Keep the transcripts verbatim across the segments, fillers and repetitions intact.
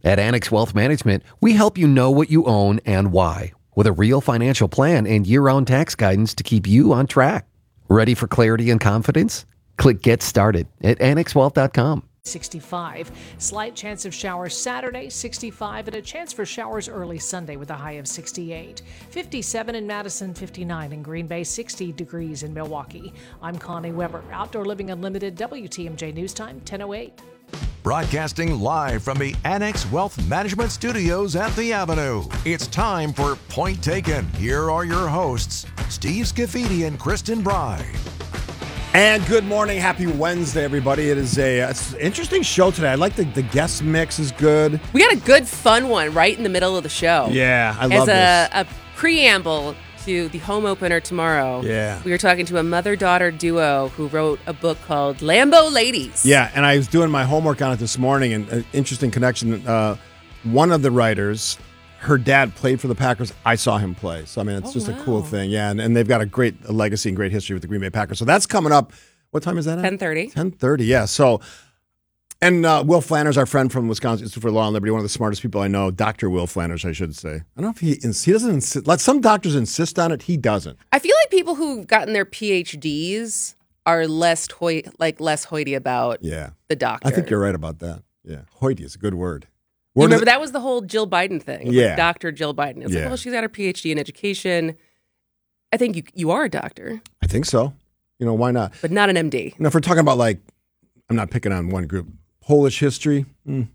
At Annex Wealth Management, we help you know what you own and why, with a real financial plan and year-round tax guidance to keep you on track. Ready for clarity and confidence? Click Get Started at annex wealth dot com. sixty-five. Slight chance of showers Saturday, sixty-five, and a chance for showers early Sunday with a high of sixty-eight. fifty-seven in Madison, fifty-nine in Green Bay, sixty degrees in Milwaukee. I'm Connie Weber. Outdoor Living Unlimited, W T M J News Time, ten oh eight. Broadcasting live from the Annex Wealth Management Studios at The Avenue. It's time for Point Taken. Here are your hosts, Steve Scafidi and Kristen Bry. And good morning. Happy Wednesday, everybody. It is a it's an interesting show today. I like the, the guest mix is good. We got a good, fun one right in the middle of the show. Yeah, I As love a, this. a preamble to the home opener tomorrow, Yeah. we were talking to a mother-daughter duo who wrote a book called Lambo Ladies. Yeah, and I was doing my homework on it this morning, and an interesting connection. Uh, one of the writers, her dad played for the Packers. I saw him play. So, I mean, it's Oh, just wow. a cool thing. Yeah, and, and they've got a great a legacy and great history with the Green Bay Packers. So that's coming up. What time is that at? ten thirty. ten thirty, yeah. So, and uh, Will Flanders, our friend from Wisconsin Institute for Law and Liberty, one of the smartest people I know, Doctor Will Flanders, I should say. I don't know if he, ins- he doesn't insist. Like some doctors insist on it, he doesn't. I feel like people who've gotten their P H Ds are less hoi- like less hoity about Yeah. the doctor. I think you're right about that. Yeah. Hoity is a good word. You Word remember of the- that was the whole Jill Biden thing. Yeah. Like Doctor Jill Biden. It's Yeah. like, well, she's got her P H D in education. I think you you are a doctor, I think so. You know, why not? but not an M D. You know, if we're talking about like, I'm not picking on one group, Polish history, mm.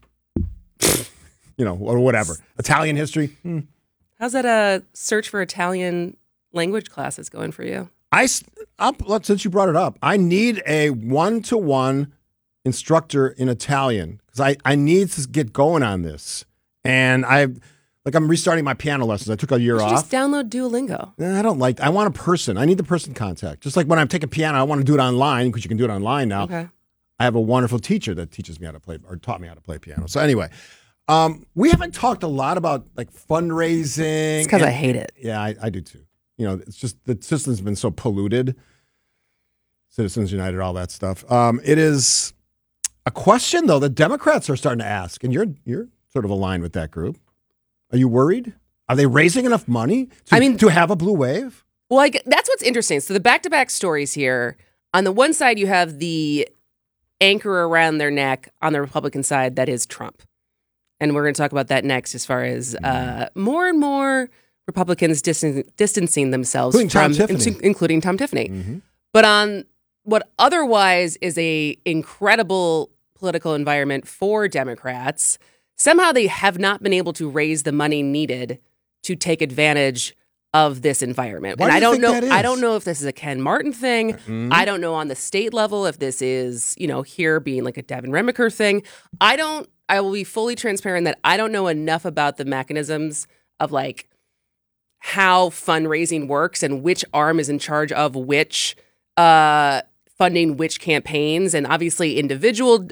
you know, or whatever. Italian history. Mm. How's that a search for Italian language classes going for you? I, s- up, let- since you brought it up, I need a one-to-one instructor in Italian because I, I need to get going on this. And I, like I'm restarting my piano lessons. I took a year You should off. just download Duolingo. Eh, I don't like, I want a person. I need the person contact. Just like when I'm taking piano, I want to do it online because you can do it online now. Okay. I have a wonderful teacher that teaches me how to play or taught me how to play piano. So anyway, um, we haven't talked a lot about like fundraising. It's because and- I hate it. Yeah, I, I do too. You know, it's just the system's been so polluted. Citizens United, all that stuff. Um, it is a question though that Democrats are starting to ask, and you're you're sort of aligned with that group. Are you worried? Are they raising enough money to, I mean- to have a blue wave? Well, like that's what's interesting. So the back-to-back stories here. On the one side, you have the anchor around their neck on the Republican side that is Trump, and we're going to talk about that next. As far as uh, more and more Republicans distan- distancing themselves Including Tom from, Tiffany. in- including Tom Tiffany. Mm-hmm. But on what otherwise is a incredible political environment for Democrats, somehow they have not been able to raise the money needed to take advantage of this environment. Why and do I you don't think know that is? I don't know if this is a Ken Martin thing. Mhm. I don't know on the state level if this is, you know, here being like a Devin Remiker thing. I don't I will be fully transparent that I don't know enough about the mechanisms of like how fundraising works and which arm is in charge of which uh, funding which campaigns. And obviously individual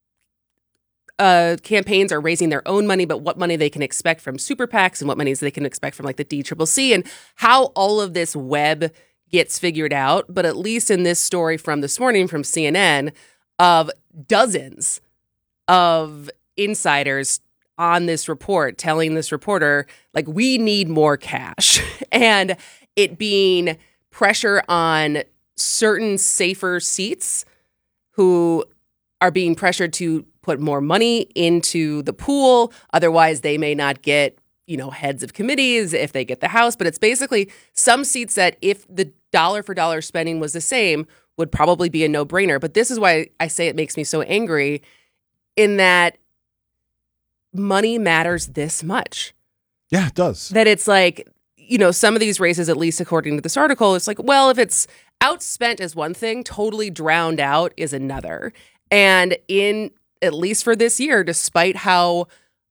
uh, campaigns are raising their own money, but what money they can expect from super PACs and what monies they can expect from like the D C C C and how all of this web gets figured out. But at least in this story from this morning from C N N of dozens of insiders on this report telling this reporter, like, we need more cash and it being pressure on certain safer seats who are being pressured to put more money into the pool. Otherwise, they may not get, you know, heads of committees if they get the House. But it's basically some seats that if the dollar for dollar spending was the same would probably be a no-brainer. But this is why I say it makes me so angry in that money matters this much. Yeah, it does. That it's like, you know, some of these races, at least according to this article, it's like, well, if it's outspent is one thing, totally drowned out is another. And in, at least for this year, despite how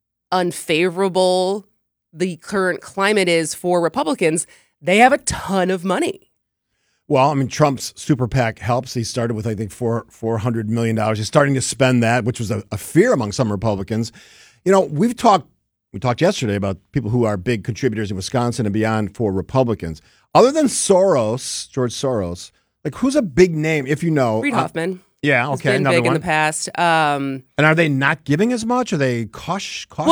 unfavorable the current climate is for Republicans, they have a ton of money. Well, I mean, Trump's super PAC helps. He started with, I think, four four hundred million dollars. He's starting to spend that, which was a, a fear among some Republicans. You know, we've talked we talked yesterday about people who are big contributors in Wisconsin and beyond for Republicans. Other than Soros, George Soros, like who's a big name if you know? Reid Uh, Hoffman. yeah, Has okay, been another big one. in the past. Um, And are they not giving as much? Are they cautious?